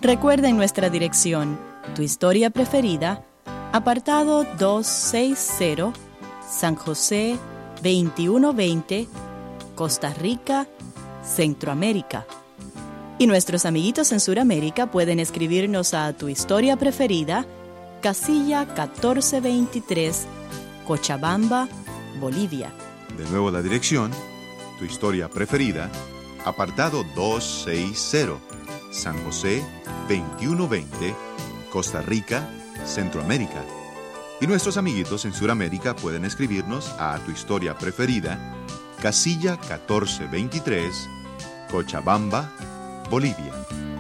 Recuerden nuestra dirección: Tu Historia Preferida, apartado 260, San José 2120, Costa Rica, Centroamérica. Y nuestros amiguitos en Sudamérica pueden escribirnos a Tu Historia Preferida, casilla 1423, Cochabamba, Bolivia. De nuevo la dirección: Tu Historia Preferida, apartado 260, San José 2120, Costa Rica, Centroamérica. Y nuestros amiguitos en Sudamérica pueden escribirnos a Tu Historia Preferida, casilla 1423, Cochabamba, Bolivia.